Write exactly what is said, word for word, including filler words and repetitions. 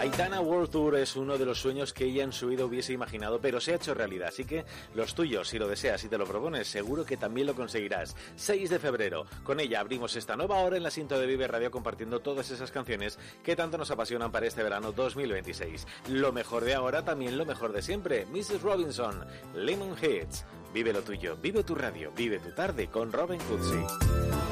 Aitana World Tour es uno de los sueños que ella en su vida hubiese imaginado, pero se ha hecho realidad, así que los tuyos, si lo deseas y te lo propones, seguro que también lo conseguirás. seis de febrero, con ella abrimos esta nueva hora en la cinta de Vive Radio compartiendo todas esas canciones que tanto nos apasionan para este verano dos mil veintiséis. Lo mejor de ahora, también lo mejor de siempre. missus Robinson, Lemon Hits. Vive lo tuyo, vive tu radio, vive tu tarde con Robin Cootsy.